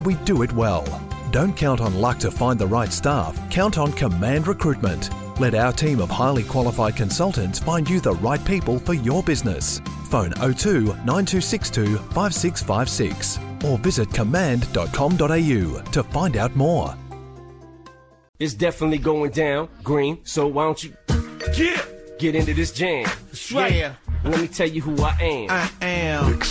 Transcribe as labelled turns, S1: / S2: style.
S1: We do it well. Don't count on luck to find the right staff. Count on Command Recruitment. Let our team of highly qualified consultants find you the right people for your business. Phone 02 9262 5656 or visit command.com.au to find out more.
S2: It's definitely going down, Green, so why don't you get into this jam?
S3: That's right. Yeah.
S2: Let me tell you who I am.
S3: I am